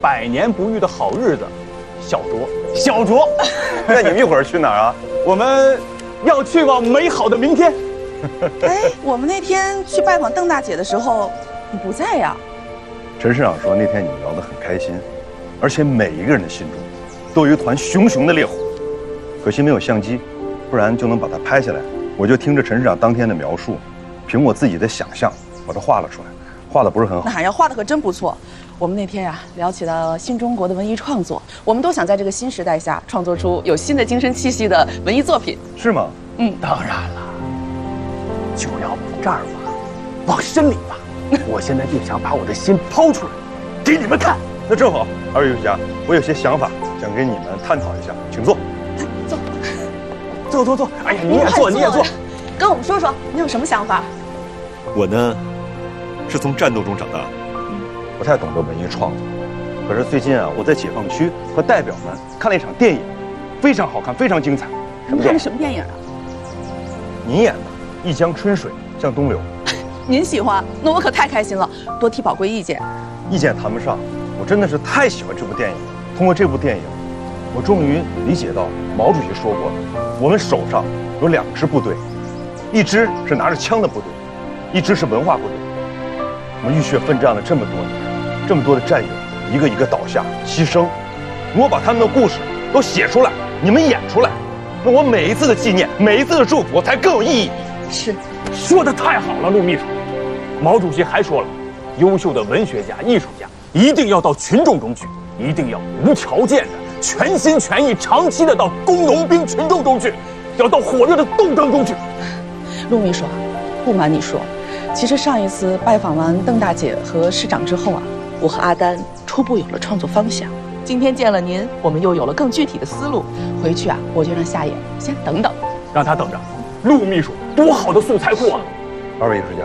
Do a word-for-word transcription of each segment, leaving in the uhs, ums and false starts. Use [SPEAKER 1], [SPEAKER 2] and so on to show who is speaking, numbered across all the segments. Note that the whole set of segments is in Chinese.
[SPEAKER 1] 百年不遇的好日子，小酌小酌。
[SPEAKER 2] 那你们一会儿去哪儿啊？
[SPEAKER 1] 我们要去往美好的明天。
[SPEAKER 3] 哎，我们那天去拜访邓大姐的时候，你不在呀？
[SPEAKER 2] 陈市长说那天你们聊得很开心，而且每一个人的心中都有一团熊熊的烈火。可惜没有相机，不然就能把它拍下来。我就听着陈市长当天的描述，凭我自己的想象把它画了出来，画的不是很好。
[SPEAKER 3] 那呀，画的可真不错。我们那天呀、啊、聊起了新中国的文艺创作，我们都想在这个新时代下创作出有新的精神气息的文艺作品，
[SPEAKER 2] 是吗？
[SPEAKER 3] 嗯，
[SPEAKER 1] 当然了，就要往这儿挖，往深里挖。我现在就想把我的心抛出来，给你们看。
[SPEAKER 2] 那正好，二位艺术家，我有些想法想跟你们探讨一下，请坐。
[SPEAKER 3] 坐，
[SPEAKER 1] 坐坐坐。哎呀，你也坐，你也坐。
[SPEAKER 3] 跟我们说说你有什么想法？
[SPEAKER 4] 我呢，是从战斗中长大的。
[SPEAKER 2] 不太懂得文艺创作，可是最近啊，我在解放区和代表们看了一场电影，非常好看，非常精彩。
[SPEAKER 3] 什么电影？什么电影啊？
[SPEAKER 2] 您演的《一江春水向东流》。
[SPEAKER 3] 您喜欢？那我可太开心了，多提宝贵意见。
[SPEAKER 2] 意见谈不上，我真的是太喜欢这部电影了。通过这部电影，我终于理解到毛主席说过，我们手上有两支部队，一支是拿着枪的部队，一支是文化部队。我们浴血奋战了这么多年。这么多的战友，一个一个倒下牺牲，如果把他们的故事都写出来，你们演出来，那我每一次的纪念，每一次的祝福才更有意义。
[SPEAKER 3] 是，
[SPEAKER 1] 说的太好了，陆秘书。毛主席还说了，优秀的文学家、艺术家一定要到群众中去，一定要无条件的、全心全意、长期的到工农兵群众中去，要到火热的斗争中去。
[SPEAKER 3] 陆秘书，不瞒你说，其实上一次拜访完邓大姐和市长之后啊。我和阿丹初步有了创作方向，今天见了您，我们又有了更具体的思路。回去啊，我就让夏野先等等，
[SPEAKER 1] 让他等着。陆秘书多好的素材库啊！
[SPEAKER 2] 二位艺术家，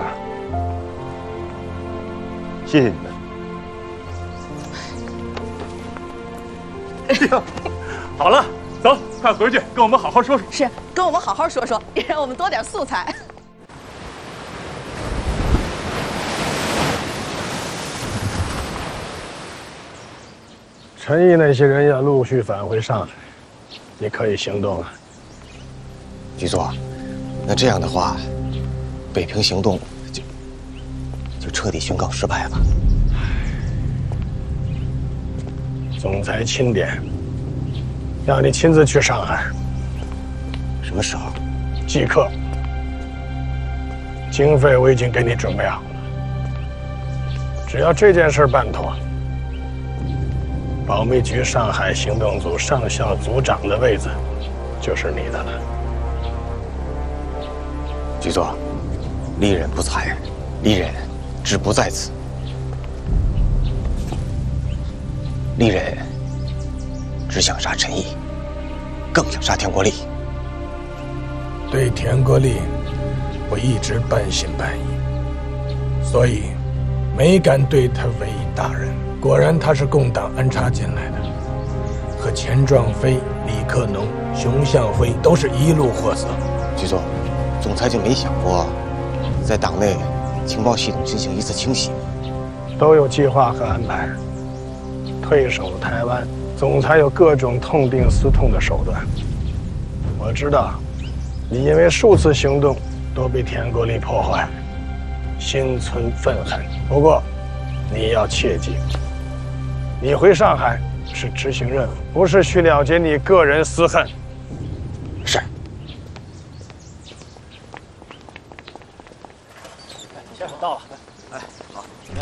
[SPEAKER 2] 谢谢你们。
[SPEAKER 1] 哎呀，好了，走，快回去跟我们好好说说。
[SPEAKER 3] 是，跟我们好好说说，也让我们多点素材。
[SPEAKER 5] 陈毅那些人要陆续返回上海，你可以行动了。
[SPEAKER 6] 局座，那这样的话，北平行动就就彻底宣告失败了。
[SPEAKER 5] 总裁钦点，让你亲自去上海。
[SPEAKER 6] 什么时候？
[SPEAKER 5] 即刻。经费我已经给你准备好了，只要这件事办妥。保密局上海行动组上校组长的位子，就是你的了。
[SPEAKER 6] 局座，利刃不才，利刃志不在此。利刃只想杀陈毅，更想杀田国立。
[SPEAKER 5] 对田国立，我一直半信半疑，所以没敢对他委以大任。果然，他是共党安插进来的，和钱壮飞、李克农、熊向晖都是一路货色。
[SPEAKER 6] 局座，总裁就没想过在党内情报系统进行一次清洗？
[SPEAKER 5] 都有计划和安排。退守台湾，总裁有各种痛定思痛的手段。我知道，你因为数次行动都被田国立破坏，心存愤恨。不过，你要切记。你回上海是执行任务，不是去了结你个人私恨。
[SPEAKER 6] 是。
[SPEAKER 1] 先生到了，来，好，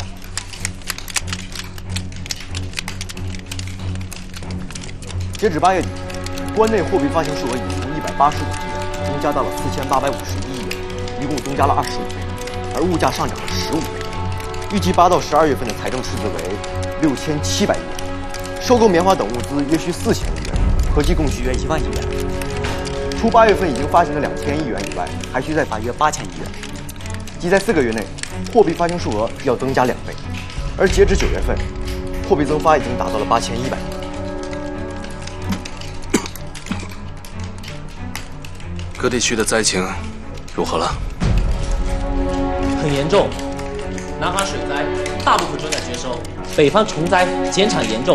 [SPEAKER 7] 截止八月底，关内货币发行数额已从一百八十五亿元增加到了四千八百五十一亿元，一共增加了二十五倍，而物价上涨了十五倍。预计八到十二月份的财政赤字为六千七百亿元，收购棉花等物资约需四千亿元，合计共需约一万亿元。除八月份已经发行的两千亿元以外，还需再发约八千亿元，即在四个月内，货币发行数额要增加两倍。而截至九月份，货币增发已经达到了八千一百亿。
[SPEAKER 8] 各地区的灾情如何了？
[SPEAKER 9] 很严重，南海水灾大部分正在接收。北方虫灾减产严重。